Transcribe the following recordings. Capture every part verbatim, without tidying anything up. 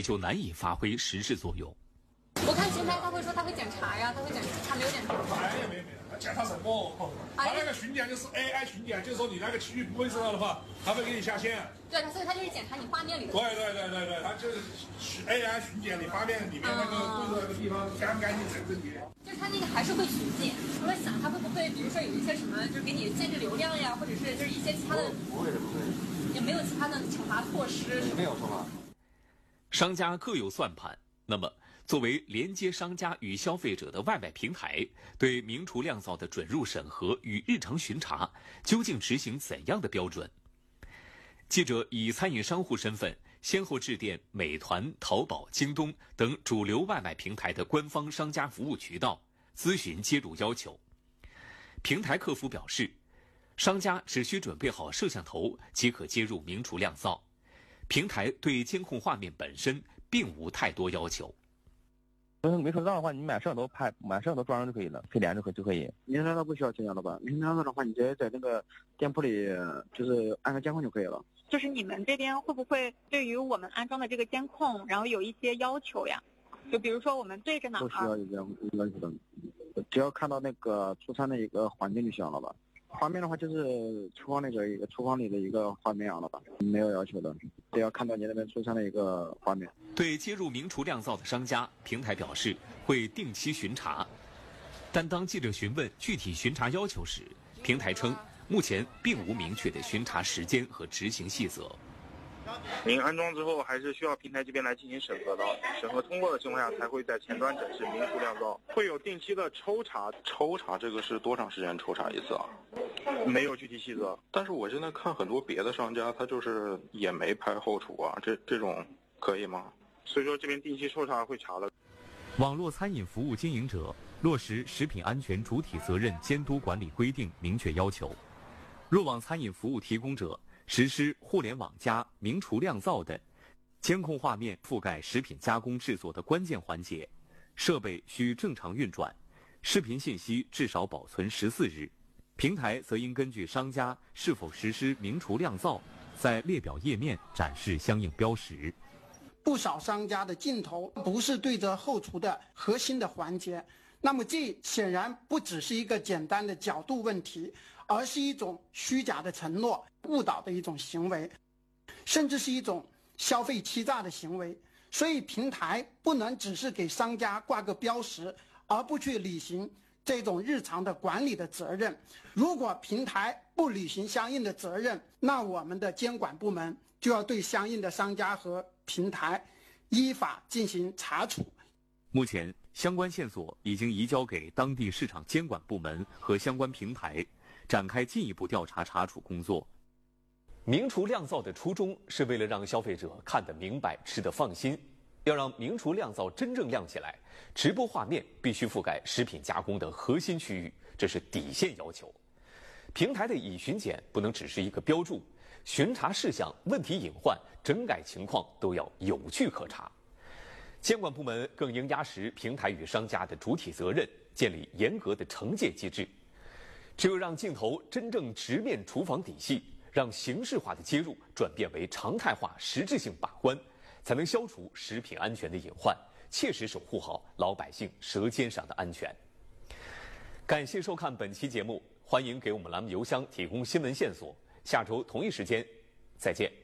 就难以发挥实质作用。 我看前台他会说他会检查呀，他会检查，他没有检查。 哎呀，没有没有，他检查什么？他那个巡检就是 A I 巡检，就是说你那个区域不卫生了的话，他会给你下线。 对，所以他就是检查你画面里的。 对对对对对，他就是 A I 巡检你画面里面那个对的那个地方干不干净整不整洁。 就是他那个还是会巡检，我在想他会不会，比如说有一些什么，就是给你限制流量呀，或者是就是一些其他的。 不会的，不会的。 也没有其他的惩罚措施。 没有惩罚。 商家各有算盘，那么作为连接商家与消费者的外卖平台，对明厨亮灶的准入审核与日常巡查究竟执行怎样的标准？记者以餐饮商户身份，先后致电美团、淘宝、京东等主流外卖平台的官方商家服务渠道，咨询接入要求。平台客服表示，商家只需准备好摄像头即可接入明厨亮灶，平台对监控画面本身并无太多要求。 明厨亮灶的话，你买摄像头拍，买摄像头装上就可以了，可以连着就可以。 明厨亮灶不需要这样的吧？明厨亮灶的话，你直接在那个店铺里就是安个监控就可以了。 就是你们这边会不会对于我们安装的这个监控，然后有一些要求呀？就比如说我们对着哪儿？ 不需要有这样要求的，只要看到那个出餐的一个环境就行了吧。画面的话就是厨房那个一个厨房里的一个画面样了吧，没有要求的，只要看到你那边出餐的一个画面。 对接入明厨亮灶的商家，平台表示会定期巡查，但当记者询问具体巡查要求时，平台称目前并无明确的巡查时间和执行细则。 您安装之后还是需要平台这边来进行审核的，审核通过的情况下才会在前端展示明厨亮灶，会有定期的抽查。 抽查这个是多长时间抽查一次啊？ 没有具体细则， 但是我现在看很多别的商家，他就是也没拍后厨啊，这这种可以吗？ 所以说这边定期抽查会查的。 网络餐饮服务经营者落实食品安全主体责任监督管理规定明确要求，若网餐饮服务提供者实施互联网加明厨亮灶的监控画面覆盖食品加工制作的关键环节，设备需正常运转，视频信息至少保存十四日。平台则应根据商家是否实施明厨亮灶，在列表页面展示相应标识。 不少商家的镜头不是对着后厨的核心的环节，那么这显然不只是一个简单的角度问题，而是一种虚假的承诺、误导的一种行为，甚至是一种消费欺诈的行为。所以平台不能只是给商家挂个标识，而不去履行这种日常的管理的责任。如果平台不履行相应的责任，那我们的监管部门就要对相应的商家和平台依法进行查处。 目前相关线索已经移交给当地市场监管部门和相关平台，展开进一步调查查处工作。 明厨亮灶的初衷是为了让消费者看得明白、吃得放心。要让明厨亮灶真正亮起来，直播画面必须覆盖食品加工的核心区域，这是底线要求。平台的已巡检不能只是一个标注，巡查事项、问题隐患、整改情况都要有据可查。监管部门更应压实平台与商家的主体责任，建立严格的惩戒机制。只有让镜头真正直面厨房底细，让形式化的接入转变为常态化实质性把关，才能消除食品安全的隐患，切实守护好老百姓舌尖上的安全。感谢收看本期节目，欢迎给我们栏目邮箱提供新闻线索。下周同一时间再见。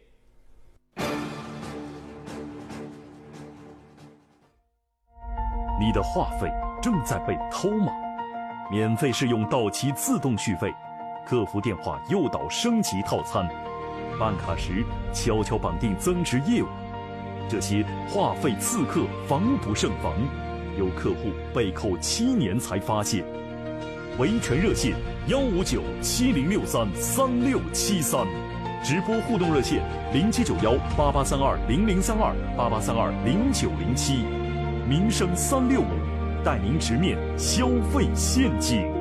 你的话费正在被偷吗？免费试用到期自动续费，客服电话诱导升级套餐，办卡时悄悄绑定增值业务，这些话费刺客防不胜防，有客户被扣七年才发现。维权热线幺五九七零六三三六七三，直播互动热线零七九幺八八三二零零三二八八三二零九零七，民生三六五带您直面消费陷阱。